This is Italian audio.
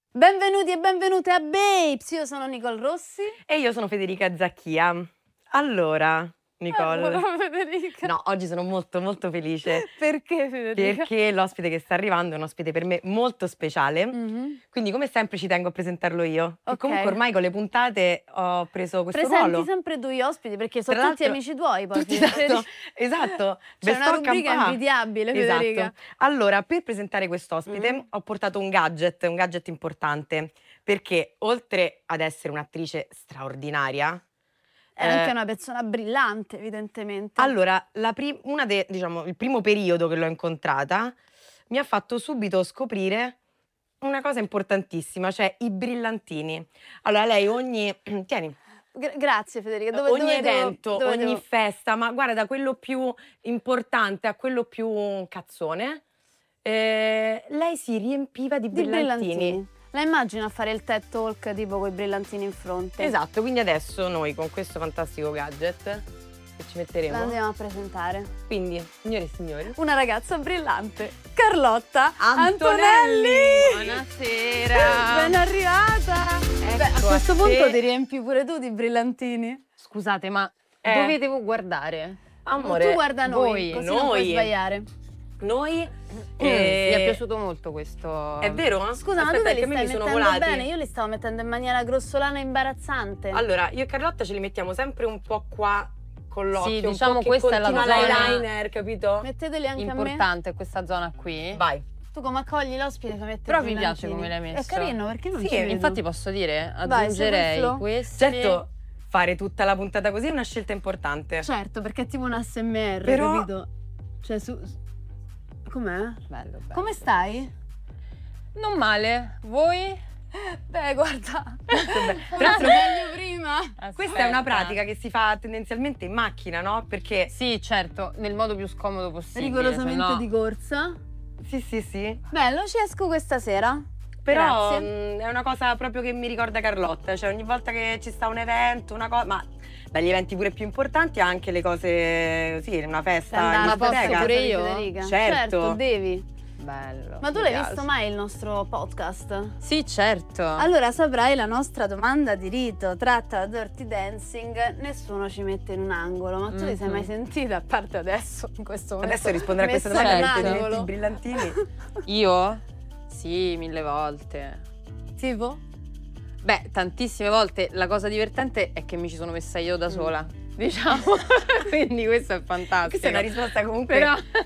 Benvenuti e benvenute a Babes, io sono Nicole Rossi. E io sono Federica Zacchia. Allora, Nicole, Federica. no, oggi sono molto molto felice Perché Federica? perché l'ospite che sta arrivando è un ospite per me molto speciale. Mhm. Quindi come sempre ci tengo a presentarlo io. E Ok. comunque ormai con le puntate ho preso questo Presenti ruolo. sempre tu gli ospiti perché sono Tra tutti l'altro, amici tuoi poi. tutti, esatto. C'è Ve una sto rubrica accampa- invidiabile, Federica. Esatto. Allora, per presentare quest'ospite Mhm. ho portato un gadget importante, perché oltre ad essere un'attrice straordinaria, È anche una persona brillante, evidentemente. allora, il primo periodo che l'ho incontrata mi ha fatto subito scoprire una cosa importantissima, cioè i brillantini. Allora, lei tieni, Grazie Federica. ogni evento, dove ogni devo- festa, ma guarda, da quello più importante a quello più cazzone, lei si riempiva di Di brillantini. brillantini. La immagino a fare il TED Talk tipo con i brillantini in fronte. Esatto, quindi adesso noi con questo fantastico gadget che ci La metteremo, andiamo a presentare. quindi, signore e signori, Una ragazza brillante, Carlotta Antonelli! Buonasera! Ben arrivata! Beh, a Ecco questo a punto te. ti riempi pure tu di brillantini. Scusate, ma Eh. dove devo guardare? Amore, Tu guarda noi, voi, così non puoi noi. sbagliare. noi Mi è piaciuto molto questo. È vero? Scusa, ma tu Aspetta, te li che a me stai mi sono mettendo volati. bene? Io li stavo mettendo in maniera grossolana e imbarazzante. Allora, io e Carlotta ce li mettiamo sempre un po' qua con l'occhio, Sì, un diciamo po' che questa è la continua zona l'eyeliner, capito? Metteteli anche a me. Importante questa zona qui. Vai. Tu come accogli l'ospite che mette Però i mi piace brillantini. come l'hai messo. È carino, perché non Sì, ci vedo? Infatti posso dire, Vai, aggiungerei segui il flow. questi. Certo, fare tutta la puntata così è una scelta importante. Certo, perché è tipo un ASMR, Però- capito? Cioè, com'è? Bello, bello. Come stai? Non male. Voi? Beh, guarda. Tra l'altro, meglio prima. questa è una pratica che si fa tendenzialmente in macchina, no? Perché Sì, certo, nel modo più scomodo possibile. Rigorosamente sennò- di corsa. sì. Bello, ci esco questa sera. Però Grazie. è una cosa proprio che mi ricorda Carlotta, cioè ogni volta che ci sta un evento, una cosa, ma dagli eventi pure più importanti a anche le cose, sì, una festa in Andare a posso discoteca. pure io? Federica. Certo. Devi. Bello. Ma tu mi l'hai piace. visto mai il nostro podcast? Sì, certo. Allora saprai la nostra domanda di rito tratta da Dirty Dancing, nessuno ci mette in un angolo, ma tu ti sei Mhm. mai sentita, a parte adesso, in questo momento? Adesso rispondere a questa messa domanda in perché certo. ti metti angolo. i brillantini. Io? Sì, 1000 volte. Tipo? Beh, tantissime volte. La cosa divertente è che mi ci sono messa io da sola, diciamo. Quindi questo è fantastico. Questa è una risposta comunque Però